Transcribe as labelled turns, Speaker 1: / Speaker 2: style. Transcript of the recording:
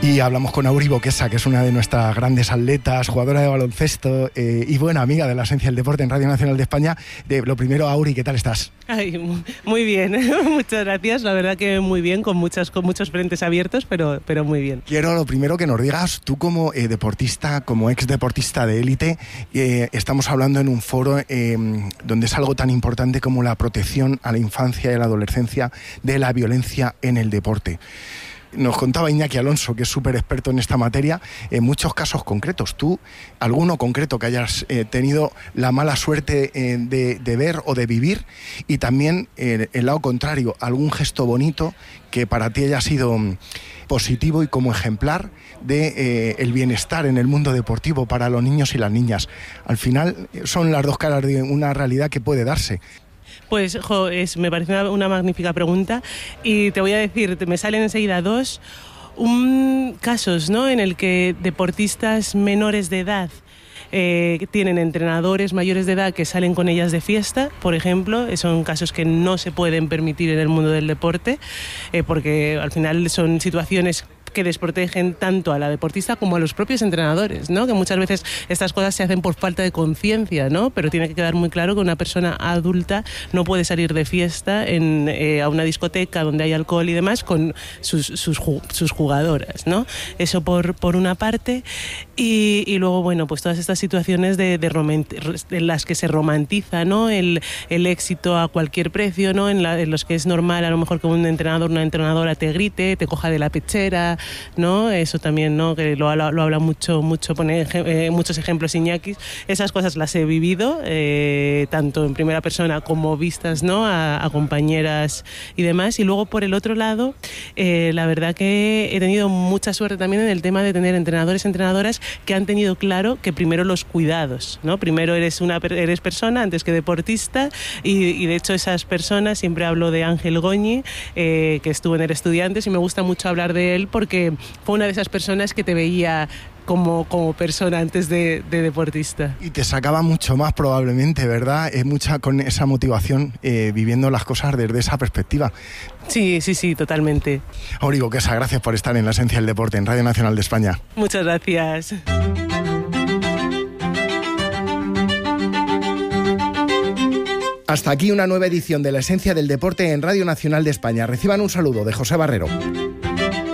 Speaker 1: Y hablamos con Auri Boquesa, que es una de nuestras grandes atletas, jugadora de baloncesto y buena amiga de la Esencia del Deporte en Radio Nacional de España. Lo primero, Auri, ¿qué tal estás?
Speaker 2: Ay, muy bien, muchas gracias. La verdad que muy bien, con muchos frentes abiertos, pero muy bien.
Speaker 1: Quiero lo primero que nos digas, tú como deportista, como ex deportista de élite, estamos hablando en un foro donde es algo tan importante como la protección a la infancia y a la adolescencia de la violencia en el deporte. Nos contaba Iñaki Alonso, que es súper experto en esta materia, en muchos casos concretos. ¿Tú, alguno concreto que hayas tenido la mala suerte de ver o de vivir? Y también, el lado contrario, algún gesto bonito que para ti haya sido positivo y como ejemplar de el bienestar en el mundo deportivo para los niños y las niñas. Al final son las dos caras de una realidad que puede darse.
Speaker 2: Pues, me parece una magnífica pregunta y te voy a decir, me salen enseguida dos casos, ¿no?, en el que deportistas menores de edad tienen entrenadores mayores de edad que salen con ellas de fiesta, por ejemplo. Son casos que no se pueden permitir en el mundo del deporte, porque al final son situaciones que desprotegen tanto a la deportista como a los propios entrenadores, ¿no? Que muchas veces estas cosas se hacen por falta de conciencia, ¿no? Pero tiene que quedar muy claro que una persona adulta no puede salir de fiesta a una discoteca donde hay alcohol y demás con sus jugadoras, ¿no? Eso por una parte. Y luego, bueno, pues todas estas situaciones en las que se romantiza, ¿no?, el éxito a cualquier precio, ¿no?, en los que es normal a lo mejor que un entrenador, una entrenadora te grite, te coja de la pechera, ¿no? Eso también, ¿no?, que lo habla mucho, pone muchos ejemplos Iñaki. Esas cosas las he vivido, tanto en primera persona como vistas, ¿no?, a compañeras y demás. Y luego, por el otro lado, la verdad que he tenido mucha suerte también en el tema de tener entrenadores, entrenadoras que han tenido claro que primero los cuidados, ¿no? Primero eres persona antes que deportista y de hecho esas personas, siempre hablo de Ángel Goñi, que estuvo en el Estudiantes, y me gusta mucho hablar de él porque fue una de esas personas que te veía como persona antes de deportista. Y
Speaker 1: te sacaba mucho más probablemente, ¿verdad? Mucha con esa motivación, viviendo las cosas desde esa perspectiva.
Speaker 2: Sí, totalmente.
Speaker 1: Auri Boquesa, gracias por estar en La Esencia del Deporte en Radio Nacional de España.
Speaker 2: Muchas gracias.
Speaker 1: Hasta aquí una nueva edición de La Esencia del Deporte en Radio Nacional de España. Reciban un saludo de José Barrero.